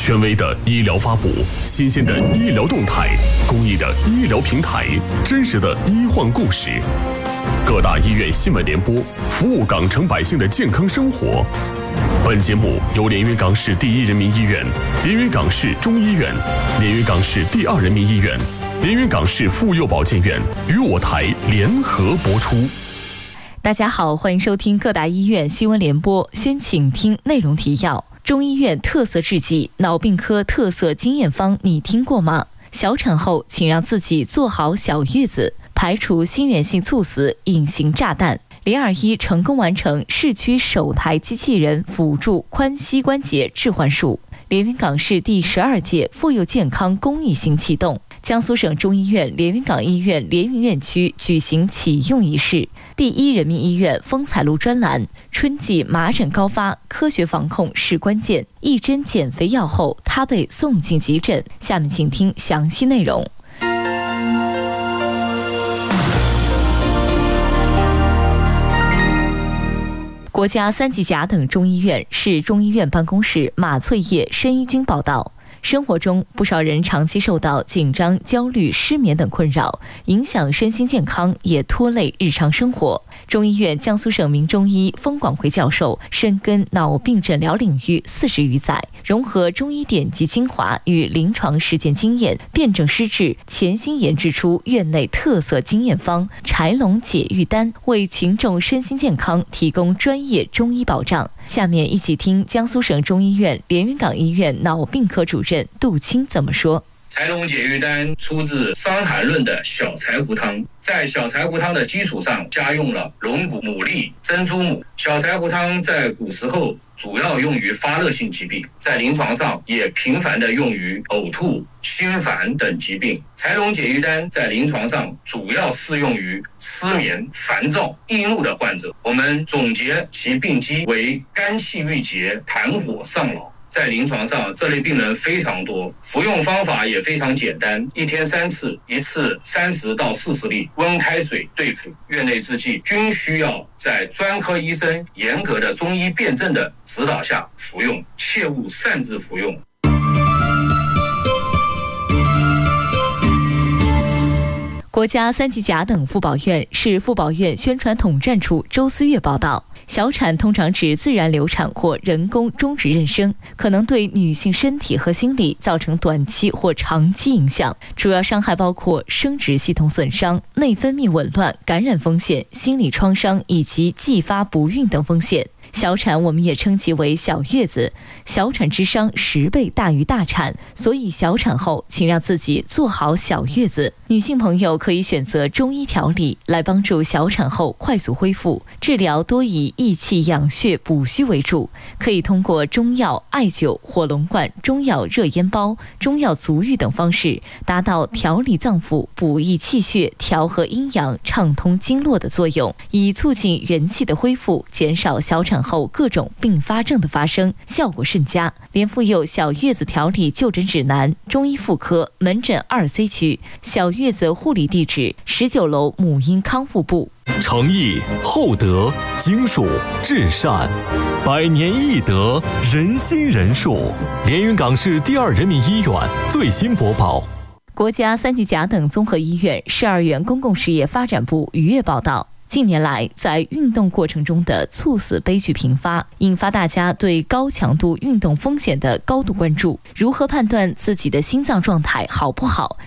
权威的医疗发布，新鲜的医疗动态，公益的医疗平台，真实的医患故事。各大医院新闻联播，服务港城百姓的健康生活。本节目由连云港市第一人民医院、连云港市中医院、连云港市第二人民医院、连云港市妇幼保健院与我台联合播出。 大家好，欢迎收听各大医院新闻联播。先请听内容提要：中医院特色制剂脑病科特色经验方，你听过吗？小产后请让自己做好小月子，排除心源性猝死隐形炸弹。021成功完成市区首台机器人辅助髋膝关节置换术。连云港市第12届妇幼健康公益行启动。江苏省中医院连云港医院连云院区举行启用仪式。第一人民医院风采路专栏：春季麻疹高发，科学防控是关键。一针减肥药后，他被送进急诊。下面请听详细内容。国家3级甲等中医院市中医院办公室马翠叶申医军报道，生活中不少人长期受到紧张、焦虑、失眠等困扰，影响身心健康，也拖累日常生活。中医院江苏省名中医封广辉教授深耕脑病诊疗领域40余载，融合中医典籍精华与临床实践经验，辩证施治，潜心研制出院内特色经验方柴龙解郁丹，为群众身心健康提供专业中医保障。下面一起听江苏省中医院连云港医院脑病科主任杜青怎么说。 柴龙解郁丹出自《伤寒论》的小柴胡汤，在小柴胡汤的基础上加用了龙骨、牡蛎、珍珠母。小柴胡汤在古时候主要用于发热性疾病，在临床上也频繁地用于呕吐、心烦等疾病。柴龙解郁丹在临床上主要适用于失眠、烦躁、易怒的患者。我们总结其病机为肝气郁结、痰火上脑。在临床上，这类病人非常多，服用方法也非常简单，1天3次，一次30到40粒温开水对服。院内制剂均需要在专科医生严格的中医辩证的指导下服用，切勿擅自服用。 国家3级甲等妇保院市妇保院宣传统战处周思月报道，小产通常指自然流产或人工终止妊娠，可能对女性身体和心理造成短期或长期影响，主要伤害包括生殖系统损伤、内分泌紊乱、感染风险、心理创伤以及继发不孕等风险。小产我们也称其为小月子，小产之伤10倍大于大产，所以小产后请让自己做好小月子。女性朋友可以选择中医调理来帮助小产后快速恢复，治疗多以益气养血补虚为主，可以通过中药、艾灸、火龙罐、中药热烟包、中药足浴等方式，达到调理脏腑、补益气血、调和阴阳、畅通经络的作用，以促进元气的恢复，减少小产后各种并发症的发生，效果甚佳。连妇幼小月子调理就诊指南，中医妇科门诊2C 区，小月子护理地址19楼母婴康复部。 诚意、厚德、经术、至善，百年义德，人心仁术。连云港市第二人民医院最新播报。 国家3级甲等综合医院12院公共事业发展部逾月报道，近年来，在运动过程中的猝死悲剧频发，引发大家对高强度运动风险的高度关注。如何判断自己的心脏状态好不好，